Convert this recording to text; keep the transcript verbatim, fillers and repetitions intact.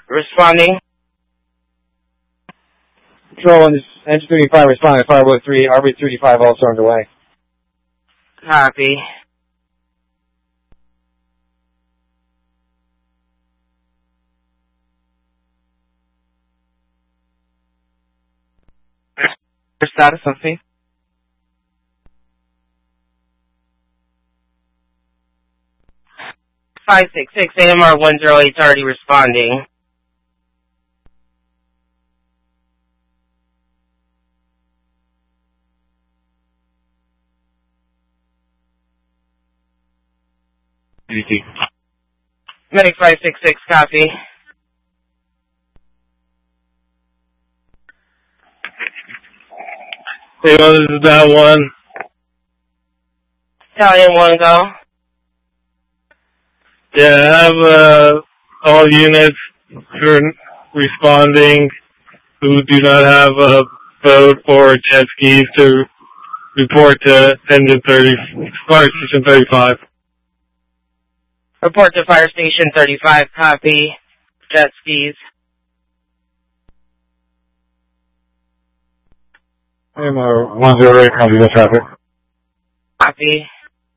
Responding. Control one, engine thirty-five responding. Fireboat three, R B thirty-five also underway. Copy. Status on scene. five six six A M R one zero eight already responding. D T. Medic five six six, copy. Hey, well, this is that one. Italian one, go. Yeah, I have uh, all units who are responding who do not have a boat or jet skis to report to engine thirty, fire station thirty-five. Report to fire station thirty-five, copy. Jet skis. A M R one zero eight, copy, no traffic. Copy.